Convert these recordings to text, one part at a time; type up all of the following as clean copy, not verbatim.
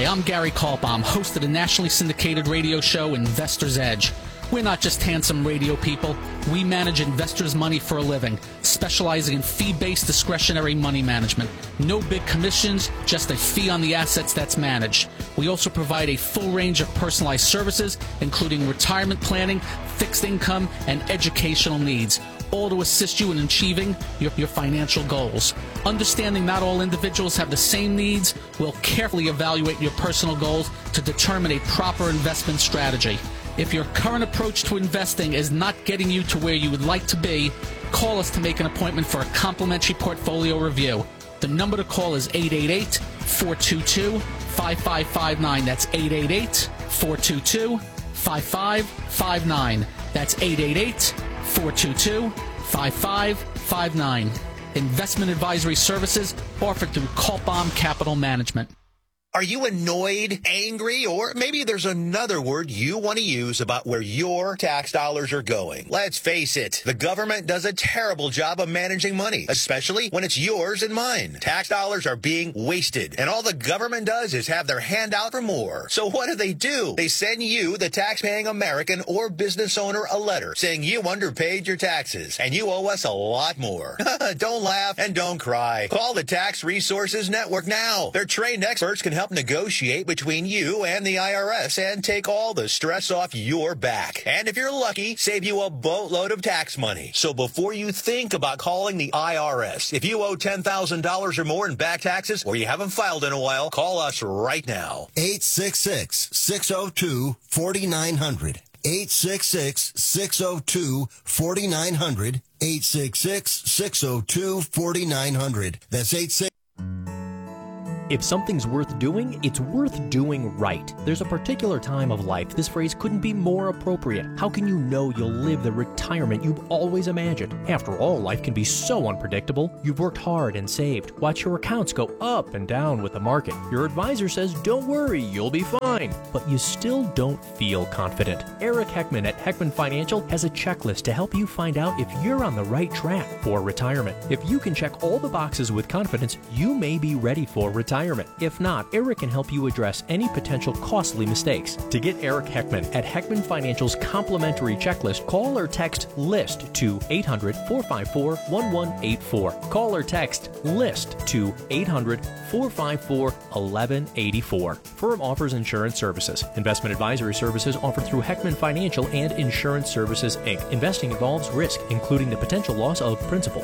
Hi, I'm Gary Kaltbaum, host of the nationally syndicated radio show Investor's Edge. We're not just handsome radio people. We manage investors' money for a living, specializing in fee-based discretionary money management. No big commissions, just a fee on the assets that's managed. We also provide a full range of personalized services, including retirement planning, fixed income, and educational needs, all to assist you in achieving your financial goals. Understanding not all individuals have the same needs, we'll carefully evaluate your personal goals to determine a proper investment strategy. If your current approach to investing is not getting you to where you would like to be, call us to make an appointment for a complimentary portfolio review. The number to call is 888-422-5559. That's 888-422-5559. That's 888-422-5559. Investment advisory services offered through Kaltbaum Capital Management. Are you annoyed, angry, or maybe there's another word you want to use about where your tax dollars are going? Let's face it, the government does a terrible job of managing money, especially when it's yours and mine. Tax dollars are being wasted, and all the government does is have their hand out for more. So what do? They send you, the tax-paying American or business owner, a letter saying you underpaid your taxes, and you owe us a lot more. Don't laugh and don't cry. Call the Tax Resources Network now. Their trained experts can help negotiate between you and the IRS and take all the stress off your back. And if you're lucky, save you a boatload of tax money. So before you think about calling the IRS, if you owe $10,000 or more in back taxes or you haven't filed in a while, call us right now. 866-602-4900. 866-602-4900. 866-602-4900. That's 866. If something's worth doing, it's worth doing right. There's a particular time of life this phrase couldn't be more appropriate. How can you know you'll live the retirement you've always imagined? After all, life can be so unpredictable. You've worked hard and saved. Watch your accounts go up and down with the market. Your advisor says, don't worry, you'll be fine. But you still don't feel confident. Eric Heckman at Heckman Financial has a checklist to help you find out if you're on the right track for retirement. If you can check all the boxes with confidence, you may be ready for retirement. If not, Eric can help you address any potential costly mistakes. To get Eric Heckman at Heckman Financial's complimentary checklist, call or text LIST to 800-454-1184. Call or text LIST to 800-454-1184. Firm offers insurance services. Investment advisory services offered through Heckman Financial and Insurance Services, Inc. Investing involves risk, including the potential loss of principal.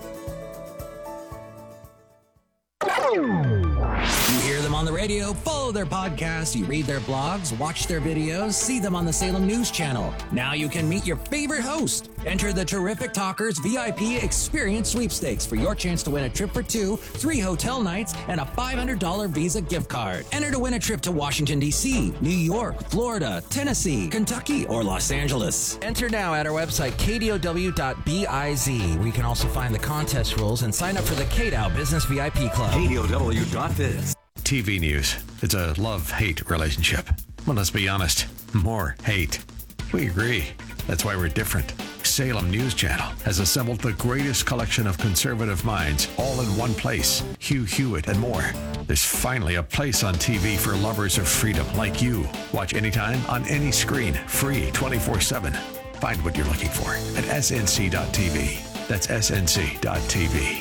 You hear them on the radio, follow their podcasts, you read their blogs, watch their videos, see them on the Salem News Channel. Now you can meet your favorite host. Enter the Terrific Talkers VIP Experience Sweepstakes for your chance to win a trip for 2, 3 hotel nights, and a $500 Visa gift card. Enter to win a trip to Washington, D.C., New York, Florida, Tennessee, Kentucky, or Los Angeles. Enter now at our website, kdow.biz, where you can also find the contest rules and sign up for the KDOW Business VIP Club. kdow.biz. TV news. It's a love-hate relationship. Well, let's be honest. More hate. We agree. That's why we're different. Salem News Channel has assembled the greatest collection of conservative minds all in one place. Hugh Hewitt and more. There's finally a place on TV for lovers of freedom like you. Watch anytime on any screen. Free 24/7. Find what you're looking for at snc.tv. That's snc.tv.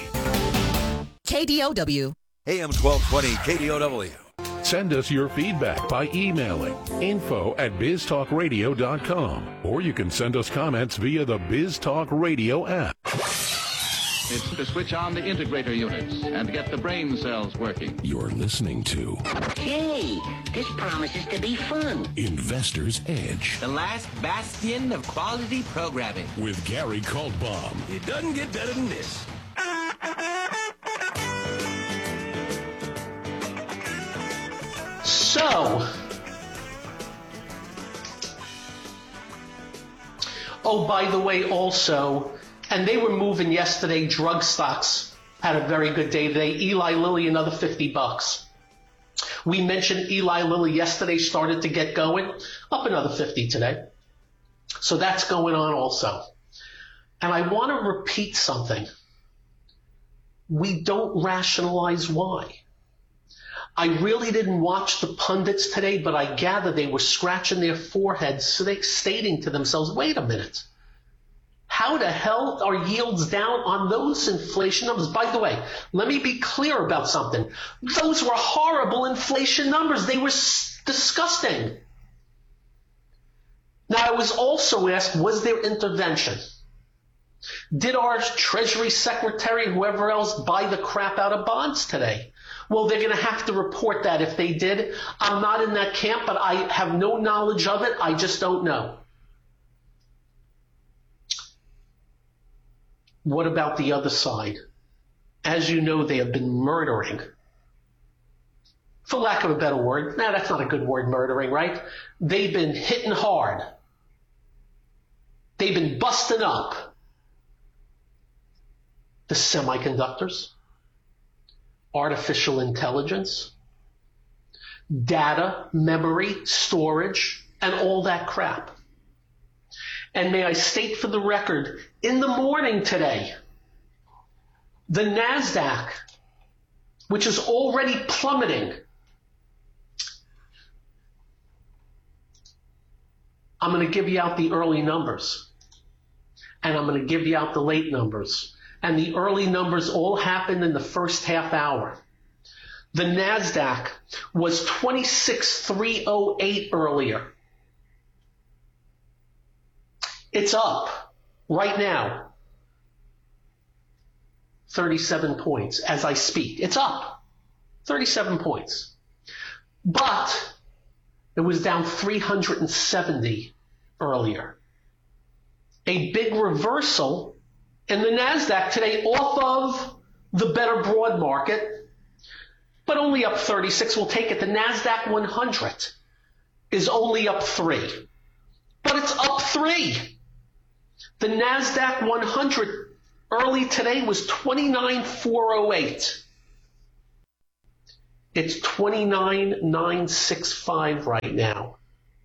KDOW. AM 1220 KDOW. Send us your feedback by emailing info@biztalkradio.com, or you can send us comments via the BizTalk Radio app. It's to switch on the integrator units and get the brain cells working. You're listening to... Hey, this promises to be fun. Investor's Edge. The last bastion of quality programming. With Gary Kaltbaum. It doesn't get better than this. So, oh, by the way, also, and they were moving yesterday, drug stocks had a very good day today. Eli Lilly, another $50. We mentioned Eli Lilly yesterday started to get going, up another 50 today. So that's going on also. And I want to repeat something. We don't rationalize why. I really didn't watch the pundits today, but I gather they were scratching their foreheads, stating to themselves, wait a minute. How the hell are yields down on those inflation numbers? By the way, let me be clear about something. Those were horrible inflation numbers. They were disgusting. Now, I was also asked, was there intervention? Did our Treasury Secretary, whoever else, buy the crap out of bonds today? Well, they're going to have to report that if they did. I'm not in that camp, but I have no knowledge of it. I just don't know. What about the other side? As you know, they have been murdering. For lack of a better word, that's not a good word, murdering, right? They've been hitting hard. They've been busting up the semiconductors, artificial intelligence, data, memory, storage, and all that crap. And may I state for the record, in the morning today, the NASDAQ, which is already plummeting, I'm going to give you out the early numbers, and I'm going to give you out the late numbers. And the early numbers all happened in the first half hour. The NASDAQ was 26,308 earlier. It's up right now 37 points as I speak. It's up 37 points. But it was down 370 earlier. A big reversal in the NASDAQ today off of the better broad market, but only up 36. We'll take it. The NASDAQ 100 is only up 3, but it's up 3. The NASDAQ 100 early today was 29,408. It's 29,965 right now.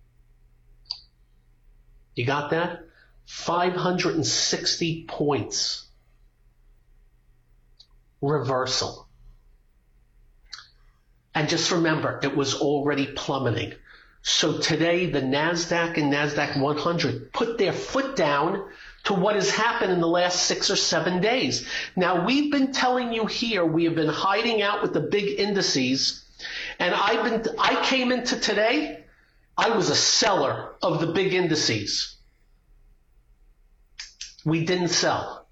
You got that? 560 points. Reversal. And just remember, it was already plummeting. So today, the NASDAQ and NASDAQ 100 put their foot down to what has happened in the last 6 or 7 days. Now, we've been telling you here, we have been hiding out with the big indices, and I came into today, I was a seller of the big indices. We didn't sell.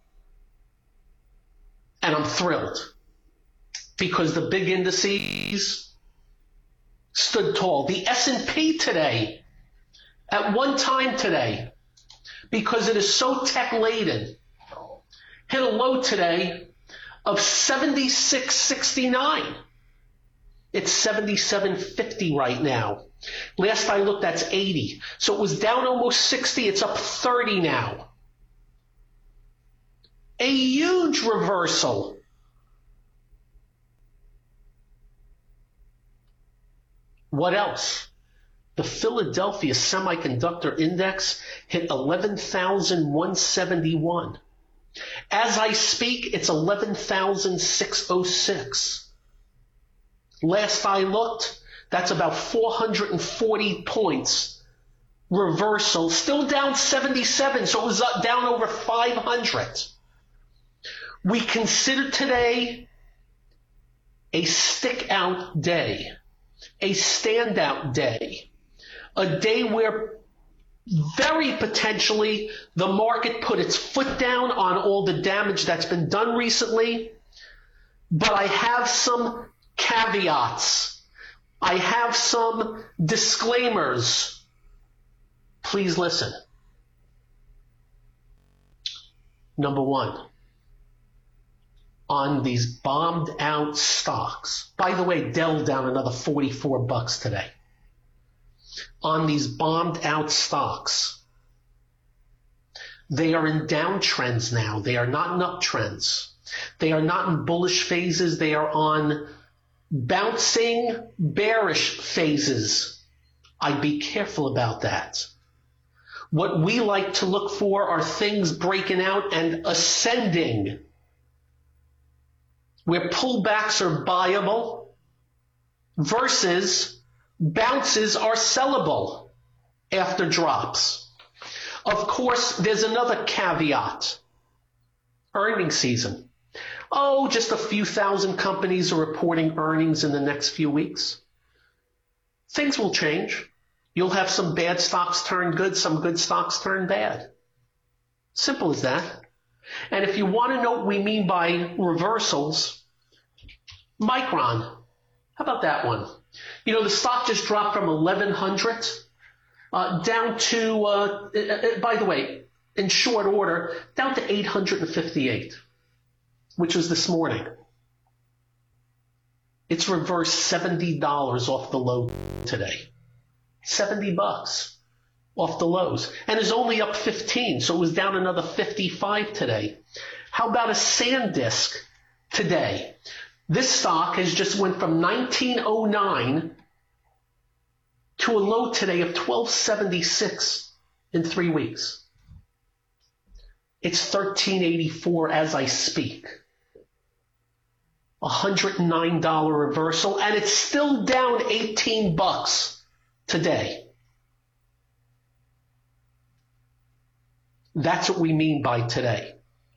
And I'm thrilled because the big indices stood tall. The S&P today, at one time today, because it is so tech-laden, hit a low today of 76.69. It's 77.50 right now. Last I looked, that's 80. So it was down almost 60. It's up 30 now. A huge reversal. What else? The Philadelphia Semiconductor Index hit 11,171. As I speak, it's 11,606. Last I looked, that's about 440 points. Reversal, still down 77, so it was down over 500. We consider today a stick-out day, a standout day, a day where very potentially the market put its foot down on all the damage that's been done recently. But I have some caveats. I have some disclaimers. Please listen. Number one, on these bombed out stocks. By the way, Dell down another $44 today. On these bombed out stocks, they are in downtrends now. They are not in uptrends. They are not in bullish phases. They are on bouncing bearish phases. I'd be careful about that. What we like to look for are things breaking out and ascending, where pullbacks are buyable, versus bounces are sellable after drops. Of course, there's another caveat. Earnings season. Oh, just a few thousand companies are reporting earnings in the next few weeks. Things will change. You'll have some bad stocks turn good, some good stocks turn bad. Simple as that. And if you want to know what we mean by reversals, Micron. How about that one? You know, the stock just dropped from 1,100 down to, by the way, in short order, down to 858, which was this morning. It's reversed $70 off the low today. $70 off the lows. And is only up 15, so it was down another 55 today. How about a SanDisk today? This stock has just went from 1909 to a low today of 1276 in 3 weeks. It's 1384 as I speak. $109 reversal, and it's still down $18 today. That's what we mean by today.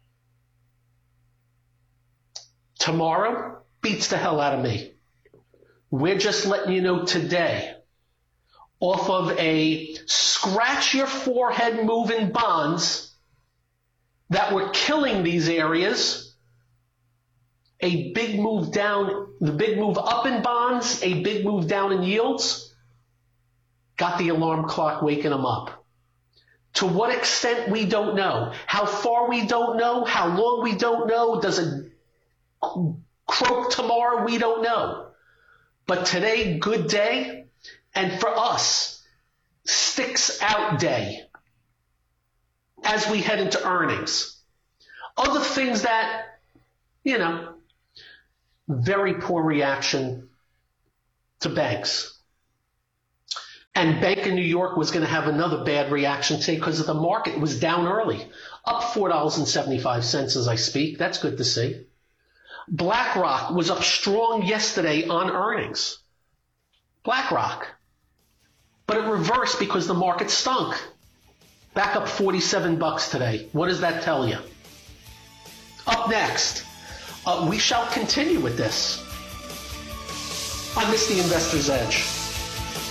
Tomorrow beats the hell out of me. We're just letting you know today, off of a scratch your forehead move in bonds that were killing these areas, a big move down, the big move up in bonds, a big move down in yields, got the alarm clock waking them up. To what extent, we don't know. How far, we don't know. How long, we don't know. Does it croak tomorrow? We don't know. But today, good day. And for us, sticks out day as we head into earnings. Other things that, you know, very poor reaction to banks. And Bank of New York was going to have another bad reaction today because the market was down early, up $4.75 as I speak. That's good to see. BlackRock was up strong yesterday on earnings. BlackRock. But it reversed because the market stunk. Back up $47 today. What does that tell you? Up next, we shall continue with this on This the Investor's Edge.